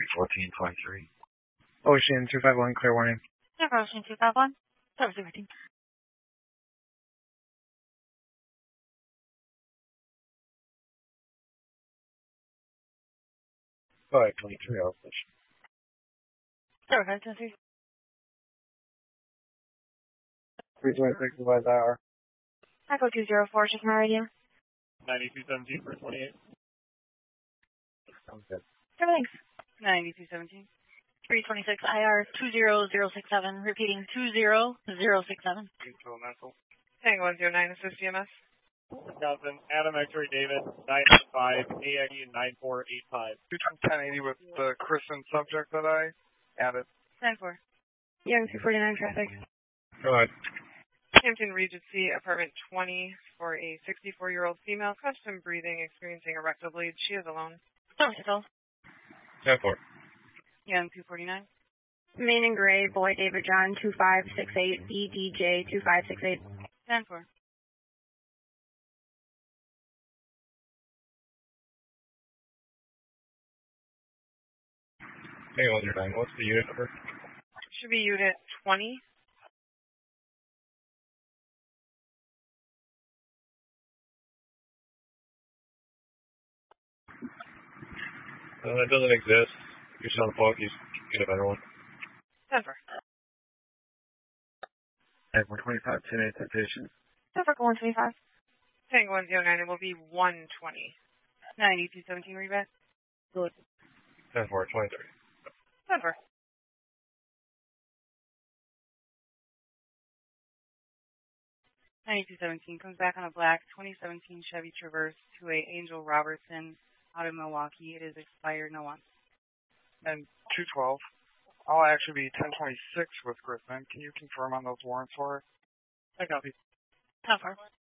1423. Ocean 251, clear warning. Denver Ocean 251, service routine. Go ahead, 23, I'll push. Service 523. 326, advise IR. Echo 204, check my radio. 9217 for 28. Sounds good. Thanks. 9217. 326 IR 20067, repeating 20067. Tango 109, assist CMS. Wisconsin, Adam X-ray David, 995, AXE 9485. 1080 with the Kristen subject that I added. 94. Young 249 traffic. Go ahead. Hampton Regency, apartment 20, for a 64-year-old female, custom breathing, experiencing erectile bleed. She is alone. Service 10-4. Young 249. Main and Gray, boy David John 2568, BDJ 2568. 10-4. Hang on, your 9. What's the unit number? Should be unit 20. It doesn't exist. You're selling Pockies. Get a better one. Denver. At 125, 10-8 citation. Denver 125. Tango 109, it will be 120. 9217 rebat. Good. 10-4, 23. Denver. Comes back on a black 2017 Chevy Traverse to a Angel Robertson out of Milwaukee. It is expired, no one. And 212. I'll actually be 1026 with Griffin. Can you confirm on those warrants for her? I copy. 10-4.